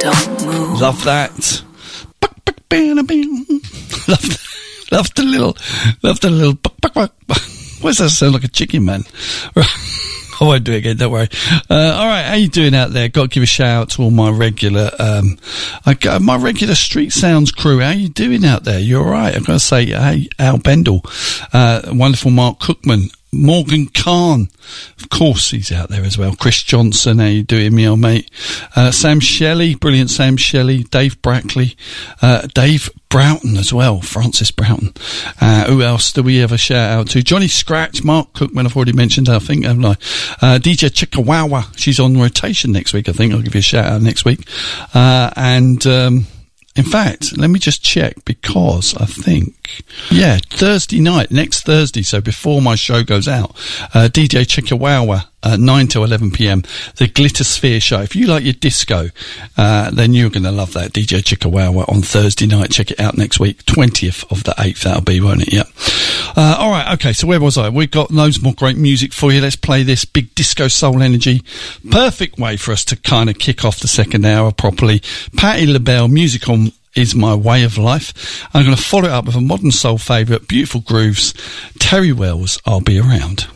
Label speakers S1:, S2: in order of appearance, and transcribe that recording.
S1: don't move.
S2: Love that. Love the little. Why does that sound like a chicken, man? I won't do it again, don't worry. All right, how you doing out there? Got to give a shout out to all my regular, my regular Street Sounds crew. How you doing out there? You all right? I've got to say, hey, Al Bendel, wonderful Mark Cookman, Morgan Khan, of course he's out there as well. Chris Johnson, how you doing, me old mate? Sam Shelley, brilliant Sam Shelley, Dave Brackley, Dave Broughton as well, Francis Broughton. Who else do we ever shout out to? Johnny Scratch, Mark Cookman, I've already mentioned, I think, haven't I? DJ Chickawawa, she's on rotation next week, I think. I'll give you a shout out next week. In fact, let me just check, because I think, Thursday night, next Thursday, so before my show goes out, DJ Chickawawa, 9 to 11 p.m, the Glittersphere show. If you like your disco, then you're going to love that. DJ Chickawawa on Thursday night. Check it out next week, 20th of the 8th, that'll be, won't it? Yep. All right, okay, so where was I? We've got loads more great music for you. Let's play this big disco soul energy. Perfect way for us to kind of kick off the second hour properly. Patti LaBelle, Music On Is My Way of Life. I'm going to follow it up with a modern soul favourite, Beautiful Grooves, Terry Wells, I'll Be Around.